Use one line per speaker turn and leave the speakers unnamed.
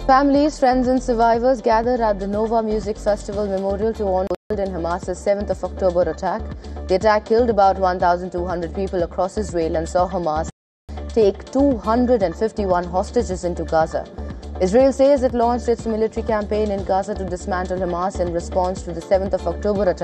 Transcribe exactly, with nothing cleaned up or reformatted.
Families, friends and survivors gathered at the Nova Music Festival Memorial to honor in Hamas's seventh of October attack. The attack killed about one thousand two hundred people across Israel and saw Hamas take two hundred fifty-one hostages into Gaza. Israel says it launched its military campaign in Gaza to dismantle Hamas in response to the seventh of October attack.